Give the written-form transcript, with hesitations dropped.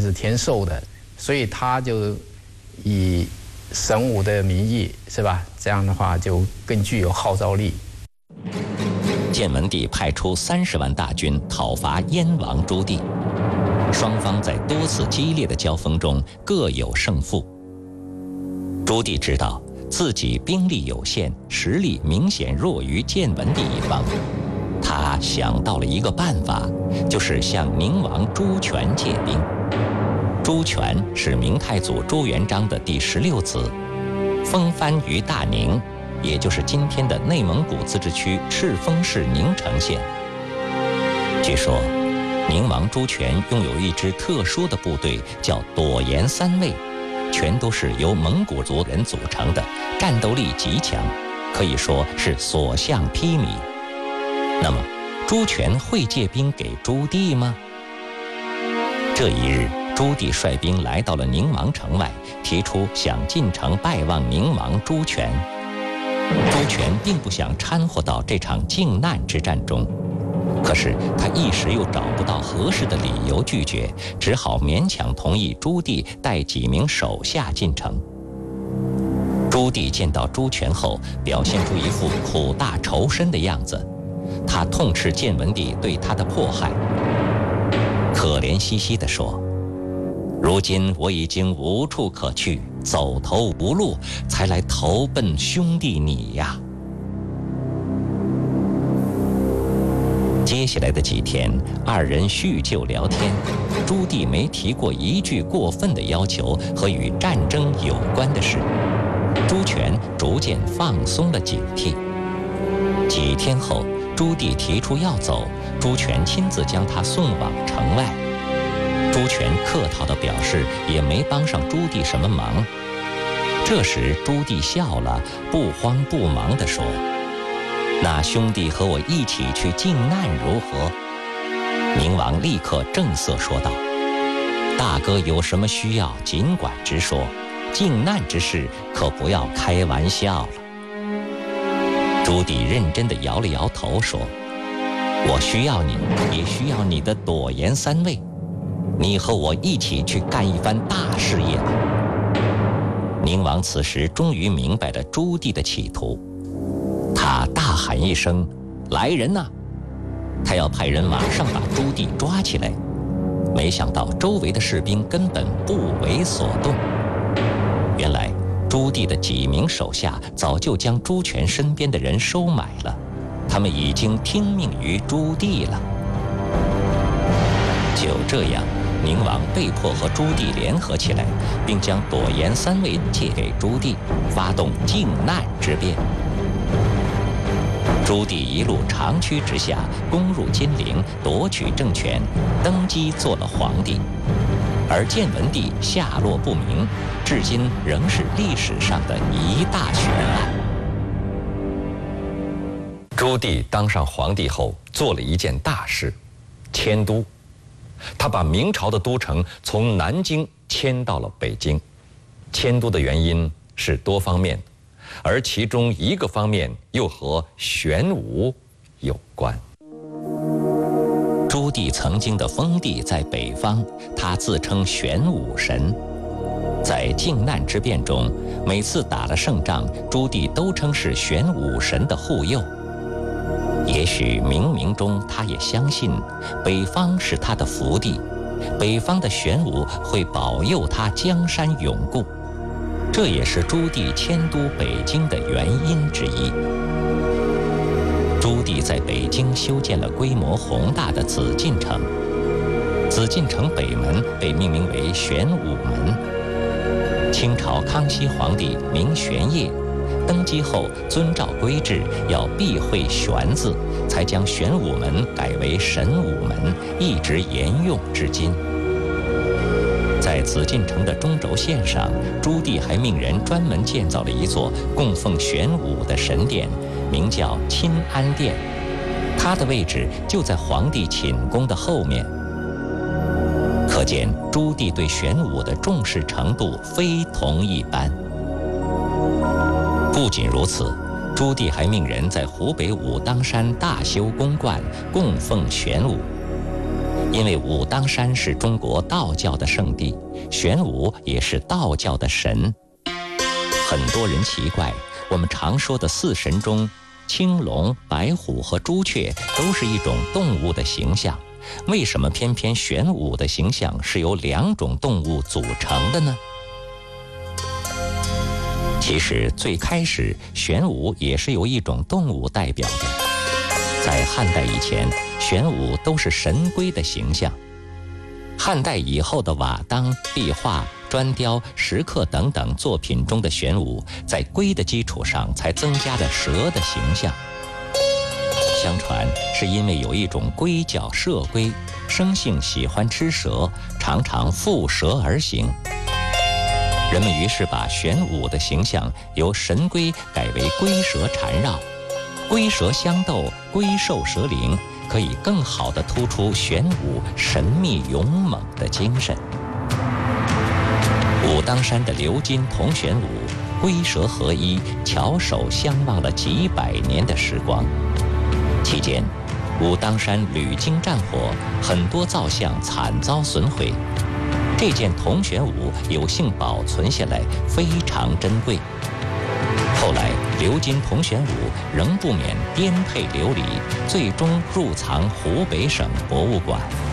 是天授的，所以他就以神武的名义，是吧？这样的话就更具有号召力。 建文帝派出30万大军讨伐燕王朱棣，双方在多次激烈的交锋中各有胜负。朱棣知道自己兵力有限，实力明显弱于建文帝一方，他想到了一个办法，就是向宁王朱权借兵。朱权是明太祖朱元璋的第16子，封藩于大宁，也就是今天的内蒙古自治区赤峰市宁城县。据说宁王朱权拥有一支特殊的部队，叫朵颜三卫，全都是由蒙古族人组成的，战斗力极强，可以说是所向披靡。那么朱权会借兵给朱棣吗？这一日，朱棣率兵来到了宁王城外，提出想进城拜望宁王朱权。朱权并不想掺和到这场靖难之战中，可是他一时又找不到合适的理由拒绝，只好勉强同意朱棣带几名手下进城。朱棣见到朱权后，表现出一副苦大仇深的样子，他痛斥建文帝对他的迫害，可怜兮兮地说：“如今我已经无处可去，走投无路，才来投奔兄弟你呀。”接下来的几天，二人叙旧聊天，朱棣没提过一句过分的要求和与战争有关的事。朱权逐渐放松了警惕。几天后，朱棣提出要走，朱权亲自将他送往城外。朱权客套地表示也没帮上朱棣什么忙。这时朱棣笑了，不慌不忙地说：“那兄弟和我一起去靖难如何？”宁王立刻正色说道：“大哥有什么需要尽管直说，靖难之事可不要开玩笑了。”朱棣认真地摇了摇头说：“我需要你，也需要你的朵颜三卫，你和我一起去干一番大事业吧。”宁王此时终于明白了朱棣的企图，他大喊一声：“来人呐！”他要派人马上把朱棣抓起来。没想到周围的士兵根本不为所动。原来朱棣的几名手下早就将朱权身边的人收买了，他们已经听命于朱棣了。就这样，宁王被迫和朱棣联合起来，并将朵颜三卫借给朱棣，发动靖难之变。朱棣一路长驱直下，攻入金陵，夺取政权，登基做了皇帝。而建文帝下落不明，至今仍是历史上的一大悬案。 朱棣当上皇帝后，做了一件大事，迁都。他把明朝的都城从南京迁到了北京。迁都的原因是多方面，而其中一个方面又和玄武有关。 朱棣曾经的封地在北方，他自称玄武神。在靖难之变中，每次打了胜仗，朱棣都称是玄武神的护佑。也许冥冥中他也相信北方是他的福地，北方的玄武会保佑他江山永固，这也是朱棣迁都北京的原因之一。朱棣在北京修建了规模宏大的紫禁城，紫禁城北门被命名为玄武门。清朝康熙皇帝名玄烨，登基后遵照规制要避讳玄字，才将玄武门改为神武门，一直沿用至今。在紫禁城的中轴线上，朱棣还命人专门建造了一座供奉玄武的神殿，名叫钦安殿，它的位置就在皇帝寝宫的后面。可见朱棣对玄武的重视程度非同一般。不仅如此，朱棣还命人在湖北武当山大修宫观，供奉玄武。 因为武当山是中国道教的圣地，玄武也是道教的神。很多人奇怪，我们常说的四神中，青龙、白虎和朱雀都是一种动物的形象，为什么偏偏玄武的形象是由2种动物组成的呢？其实最开始，玄武也是由一种动物代表的。在汉代以前，玄武都是神龟的形象。汉代以后的瓦当、壁画、砖雕、石刻等等作品中的玄武，在龟的基础上才增加了蛇的形象。相传是因为有一种龟叫射龟，生性喜欢吃蛇，常常负蛇而行。人们于是把玄武的形象由神龟改为龟蛇缠绕，龟蛇相斗，龟兽蛇灵，可以更好地突出玄武神秘勇猛的精神。武当山的鎏金铜玄武，龟蛇合一，翘首相望了几百年的时光。期间，武当山屡经战火，很多造像惨遭损毁。这件铜玄武有幸保存下来，非常珍贵。后来，鎏金铜玄武仍不免颠沛流离，最终入藏湖北省博物馆。